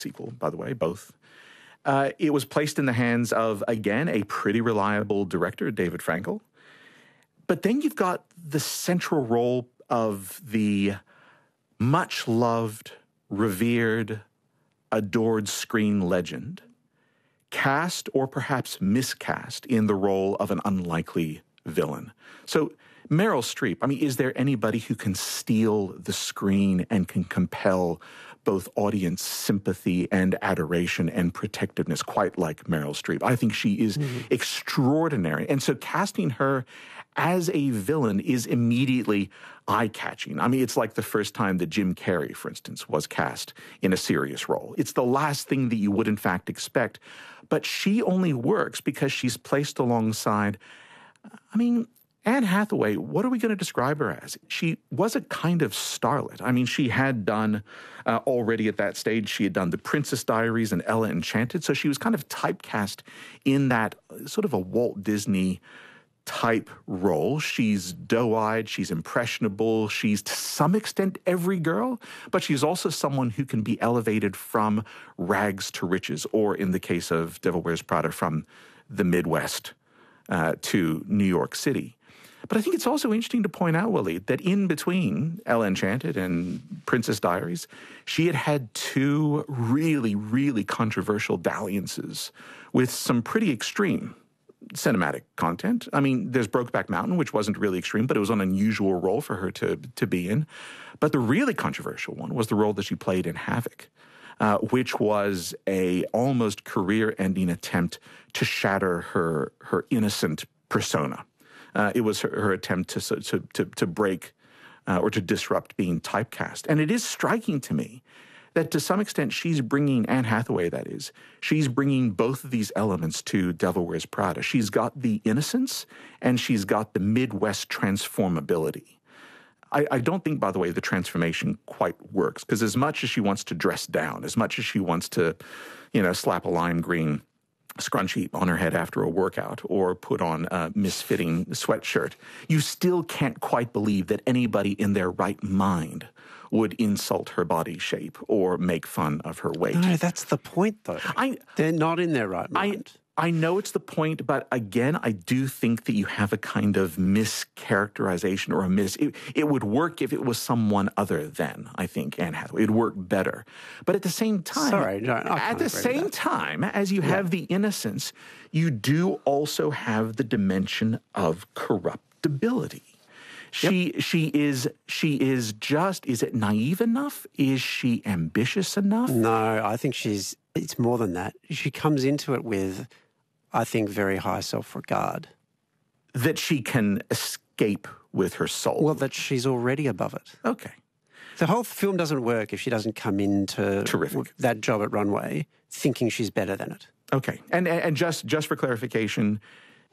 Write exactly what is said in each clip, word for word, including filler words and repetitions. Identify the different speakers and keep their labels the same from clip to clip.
Speaker 1: sequel, by the way, both. Uh, it was placed in the hands of, again, a pretty reliable director, David Frankel. But then you've got the central role of the much-loved, revered, adored screen legend, cast or perhaps miscast in the role of an unlikely villain. So Meryl Streep, I mean, is there anybody who can steal the screen and can compel both audience sympathy and adoration and protectiveness quite like Meryl Streep? I think she is mm-hmm. extraordinary. And so casting her as a villain is immediately eye-catching. I mean, it's like the first time that Jim Carrey, for instance, was cast in a serious role. It's the last thing that you would, in fact, expect. But she only works because she's placed alongside, I mean, Anne Hathaway, what are we going to describe her as? She was a kind of starlet. I mean, she had done, uh, already at that stage, she had done The Princess Diaries and Ella Enchanted, so she was kind of typecast in that sort of a Walt Disney type role. She's doe-eyed, she's impressionable, she's to some extent every girl, but she's also someone who can be elevated from rags to riches, or in the case of Devil Wears Prada, from the Midwest uh, to New York City. But I think it's also interesting to point out, Willie, that in between Ella Enchanted and Princess Diaries, she had had two really, really controversial dalliances with some pretty extreme cinematic content. I mean, there's Brokeback Mountain, which wasn't really extreme, but it was an unusual role for her to, to be in. But the really controversial one was the role that she played in Havoc, uh, which was a almost career-ending attempt to shatter her, her innocent persona. Uh, it was her, her attempt to, to, to, to break uh, or to disrupt being typecast. And it is striking to me that to some extent she's bringing, Anne Hathaway that is, she's bringing both of these elements to Devil Wears Prada. She's got the innocence and she's got the Midwest transformability. I, I don't think, by the way, the transformation quite works, because as much as she wants to dress down, as much as she wants to, you know, slap a lime green scrunchie on her head after a workout or put on a misfitting sweatshirt, you still can't quite believe that anybody in their right mind would insult her body shape or make fun of her weight.
Speaker 2: No, that's the point, though. I, They're not in their right mind.
Speaker 1: I, I know it's the point, but again, I do think that you have a kind of mischaracterization or a mis... It, it would work if it was someone other than, I think, Anne Hathaway. It would work better. But at the same time...
Speaker 2: Sorry, no, I
Speaker 1: At the same time, as you yeah. have the innocence, you do also have the dimension of corruptibility. She yep. she is she is just, is it naive enough? Is she ambitious enough?
Speaker 2: No, I think she's, it's more than that. She comes into it with, I think, very high self-regard.
Speaker 1: That she can escape with her soul.
Speaker 2: Well, that she's already above it.
Speaker 1: Okay.
Speaker 2: The whole film doesn't work if she doesn't come into
Speaker 1: Terrific.
Speaker 2: that job at Runway thinking she's better than it.
Speaker 1: Okay. And and just, just for clarification,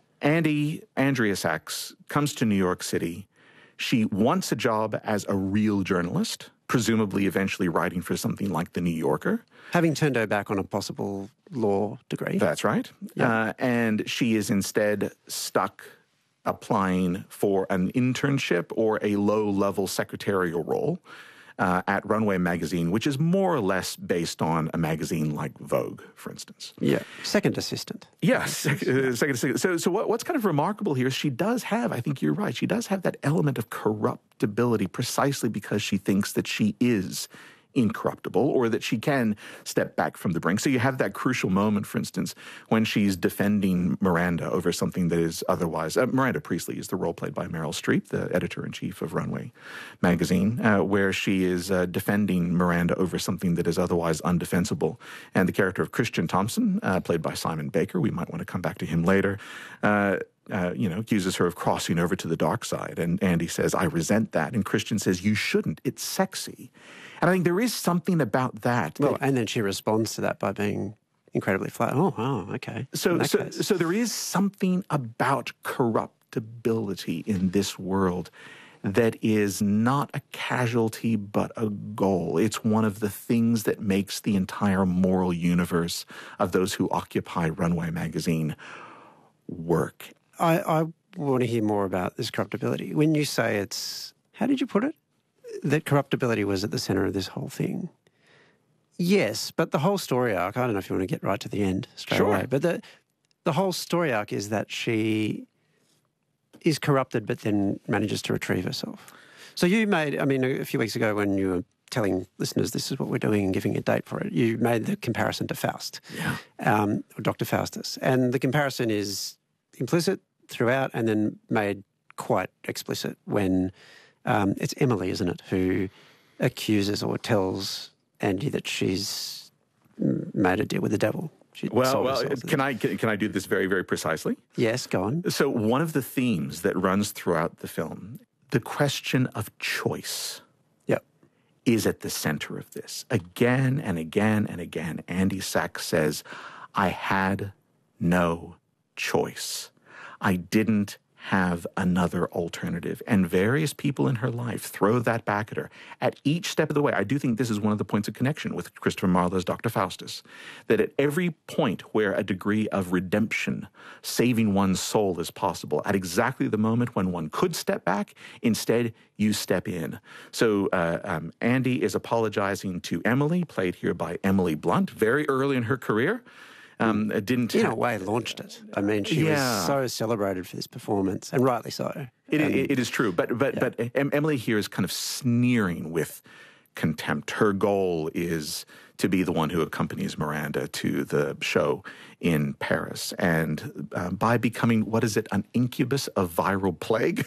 Speaker 1: Andy, Andrea Sachs, comes to New York City. She wants a job as a real journalist, presumably eventually writing for something like The New Yorker.
Speaker 2: Having turned her back on a possible law degree.
Speaker 1: That's right. Yeah. Uh, and she is instead stuck applying for an internship or a low-level secretarial role uh, at Runway magazine, which is more or less based on a magazine like Vogue, for instance.
Speaker 2: Yeah, second assistant.
Speaker 1: Yes, uh, second assistant. So, so what, what's kind of remarkable here is she does have, I think you're right, she does have that element of corruptibility precisely because she thinks that she is incorruptible or that she can step back from the brink. So you have that crucial moment, for instance, when she's defending Miranda over something that is otherwise... Uh, Miranda Priestley is the role played by Meryl Streep, the editor-in-chief of Runway magazine, uh, where she is uh, defending Miranda over something that is otherwise undefensible. And the character of Christian Thompson, uh, played by Simon Baker, we might want to come back to him later, uh, Uh, you know, accuses her of crossing over to the dark side. And Andy says, I resent that. And Christian says, you shouldn't. It's sexy. And I think there is something about that.
Speaker 2: Well,
Speaker 1: that,
Speaker 2: and then she responds to that by being incredibly flat. Oh, wow, okay.
Speaker 1: So, so, so there is something about corruptibility in this world that is not a casualty but a goal. It's one of the things that makes the entire moral universe of those who occupy Runway magazine work.
Speaker 2: I, I want to hear more about this corruptibility. When you say it's, how did you put it? That corruptibility was at the centre of this whole thing. Yes, but the whole story arc, I don't know if you want to get right to the end straight
Speaker 1: Sure.
Speaker 2: away, but the, the whole story arc is that she is corrupted but then manages to retrieve herself. So you made, I mean, a few weeks ago when you were telling listeners this is what we're doing and giving a date for it, you made the comparison to Faust,
Speaker 1: Yeah.
Speaker 2: um, or Doctor Faustus. And the comparison is implicit throughout and then made quite explicit when um, it's Emily, isn't it, who accuses or tells Andy that she's made a deal with the devil. She
Speaker 1: Well,
Speaker 2: sold
Speaker 1: well,
Speaker 2: herself to
Speaker 1: can
Speaker 2: the-
Speaker 1: I can, can I do this very, very precisely?
Speaker 2: Yes, go on.
Speaker 1: So one of the themes that runs throughout the film, the question of choice,
Speaker 2: Yep.
Speaker 1: is at the center of this. Again and again and again, Andy Sachs says, I had no choice. I didn't have another alternative. And various people in her life throw that back at her at each step of the way. I do think this is one of the points of connection with Christopher Marlowe's Doctor Faustus, that at every point where a degree of redemption, saving one's soul is possible, at exactly the moment when one could step back, instead you step in. So uh, um, Andy is apologizing to Emily, played here by Emily Blunt, very early in her career. Um, it didn't
Speaker 2: In
Speaker 1: ha-
Speaker 2: a way, launched it. I mean, she
Speaker 1: Yeah.
Speaker 2: was so celebrated for this performance, and rightly so.
Speaker 1: It,
Speaker 2: And-
Speaker 1: it, it is true, but but but em- Emily here is kind of sneering with contempt. Her goal is to be the one who accompanies Miranda to the show in Paris, and uh, by becoming, what is it, an incubus of viral plague?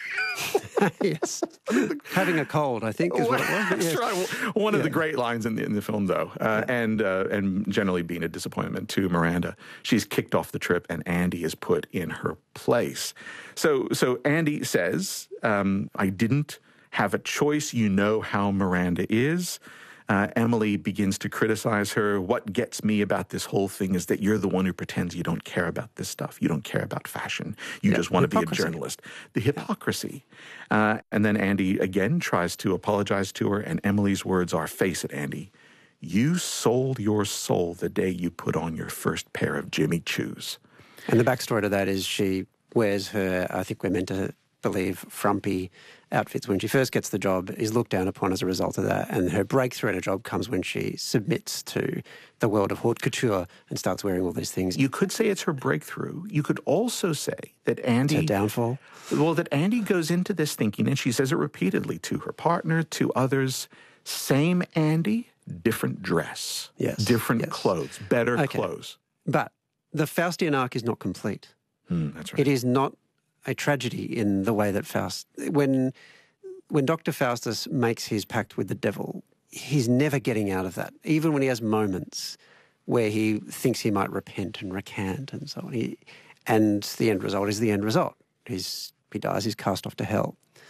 Speaker 2: yes. Having a cold, I think, is what it was. but
Speaker 1: That's
Speaker 2: yes.
Speaker 1: right. One of the great lines in the, in the film, though, uh, and uh, and generally being a disappointment to Miranda. She's kicked off the trip, and Andy is put in her place. So so Andy says, um, "I didn't have a choice. You know how Miranda is." Uh, Emily begins to criticize her. What gets me about this whole thing is that you're the one who pretends you don't care about this stuff. You don't care about fashion. You
Speaker 2: Yeah,
Speaker 1: just want to be a
Speaker 2: hypocrisy.
Speaker 1: journalist. The hypocrisy. Uh, and then Andy again tries to apologize to her, and Emily's words are, face it, Andy, you sold your soul the day you put on your first pair of Jimmy Choos.
Speaker 2: And the backstory to that is she wears her, I think we're meant to believe, frumpy outfits when she first gets the job, is looked down upon as a result of that. And her breakthrough in a job comes when she submits to the world of haute couture and starts wearing all these things.
Speaker 1: You could say it's her breakthrough. You could also say that Andy...
Speaker 2: Her downfall.
Speaker 1: Well, that Andy goes into this thinking, and she says it repeatedly to her partner, to others, same Andy, different dress.
Speaker 2: Yes,
Speaker 1: Different
Speaker 2: yes.
Speaker 1: clothes, better
Speaker 2: Okay.
Speaker 1: clothes.
Speaker 2: But the Faustian arc is not complete.
Speaker 1: Hmm, that's right.
Speaker 2: It is not a tragedy in the way that Faust... When, when Doctor Faustus makes his pact with the devil, he's never getting out of that. Even when he has moments where he thinks he might repent and recant and so on. He, and the end result is the end result. He's, he dies, he's cast off to hell.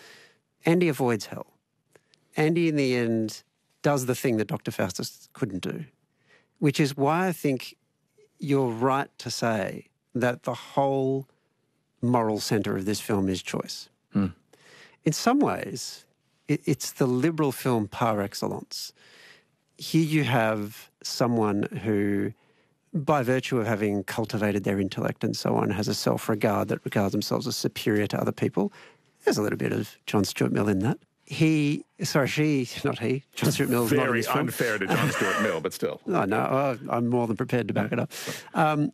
Speaker 2: Andy avoids hell. Andy, in the end, does the thing that Doctor Faustus couldn't do, which is why I think you're right to say that the whole moral centre of this film is choice.
Speaker 1: Hmm.
Speaker 2: In some ways, it, it's the liberal film par excellence. Here you have someone who, by virtue of having cultivated their intellect and so on, has a self-regard that regards themselves as superior to other people. There's a little bit of John Stuart Mill in that. He, sorry, she, not he. John Stuart Mill is not in
Speaker 1: Very
Speaker 2: this film.
Speaker 1: unfair to John Stuart Mill, but still.
Speaker 2: No, no, I- I'm more than prepared to back it up. Um,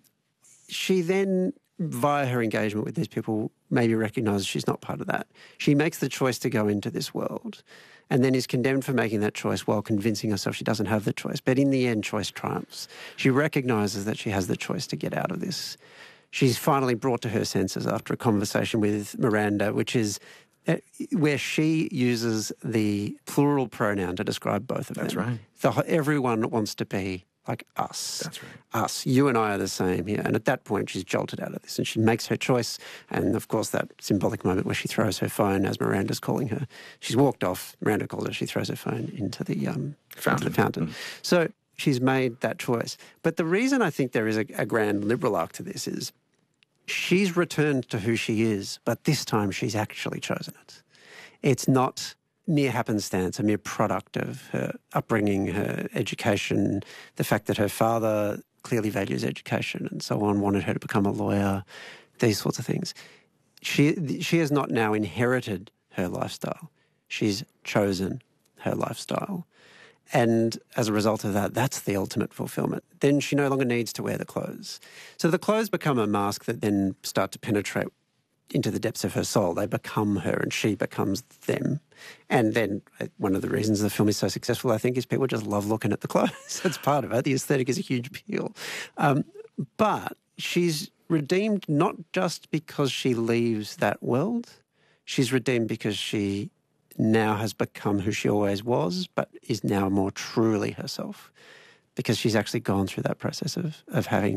Speaker 2: she then, via her engagement with these people, maybe recognises she's not part of that. She makes the choice to go into this world and then is condemned for making that choice while convincing herself she doesn't have the choice. But in the end, choice triumphs. She recognises that she has the choice to get out of this. She's finally brought to her senses after a conversation with Miranda, which is uh, where she uses the plural pronoun to describe both of
Speaker 1: That's
Speaker 2: them.
Speaker 1: right.
Speaker 2: The, everyone wants to be like us.
Speaker 1: That's right.
Speaker 2: Us. You and I are the same here. And at that point, she's jolted out of this and she makes her choice. And of course, that symbolic moment where she throws her phone as Miranda's calling her. She's walked off. Miranda calls her. She throws her phone into the, um,
Speaker 1: Fountain.
Speaker 2: Into the fountain.
Speaker 1: Mm.
Speaker 2: So she's made that choice. But the reason I think there is a, a grand liberal arc to this is she's returned to who she is, but this time she's actually chosen it. It's not mere happenstance, a mere product of her upbringing, her education, the fact that her father clearly values education and so on, wanted her to become a lawyer, these sorts of things. She, she has not now inherited her lifestyle. She's chosen her lifestyle. And as a result of that, that's the ultimate fulfillment. Then she no longer needs to wear the clothes. So the clothes become a mask that then start to penetrate into the depths of her soul. They become her and she becomes them. And then one of the reasons the film is so successful, I think, is people just love looking at the clothes. That's part of it. The aesthetic is a huge appeal. Um, but she's redeemed not just because she leaves that world. She's redeemed because she now has become who she always was, but is now more truly herself, because she's actually gone through that process of, of having